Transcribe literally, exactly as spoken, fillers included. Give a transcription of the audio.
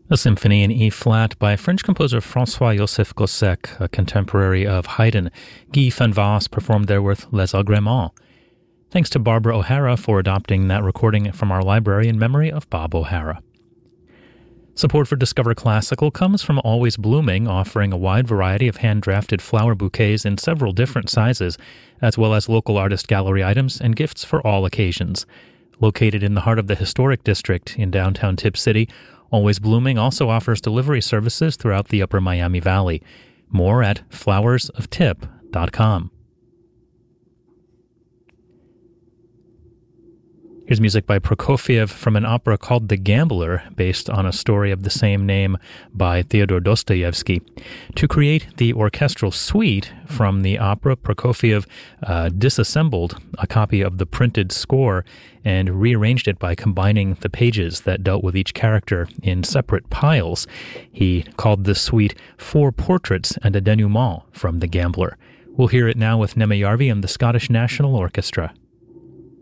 A symphony in E-flat by French composer François-Joseph Gossec, a contemporary of Haydn. Guy van Vaas performed there with Les Agréments. Thanks to Barbara O'Hara for adopting that recording from our library in memory of Bob O'Hara. Support for Discover Classical comes from Always Blooming, offering a wide variety of hand-drafted flower bouquets in several different sizes, as well as local artist gallery items and gifts for all occasions. Located in the heart of the historic district in downtown Tipp City, Always Blooming also offers delivery services throughout the Upper Miami Valley. More at flowers of tip dot com. Here's music by Prokofiev from an opera called The Gambler, based on a story of the same name by Fyodor Dostoevsky. To create the orchestral suite from the opera, Prokofiev uh, disassembled a copy of the printed score and rearranged it by combining the pages that dealt with each character in separate piles. He called this suite Four Portraits and a Denouement from The Gambler. We'll hear it now with Nema Järvi and the Scottish National Orchestra.